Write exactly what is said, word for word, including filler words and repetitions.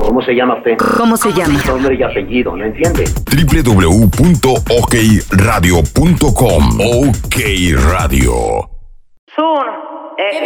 ¿Cómo se llama usted? ¿Cómo se llama? Nombre y apellido, ¿no entiende? doble u doble u doble u punto ok radio punto com. Ok Radio. Soon, eh,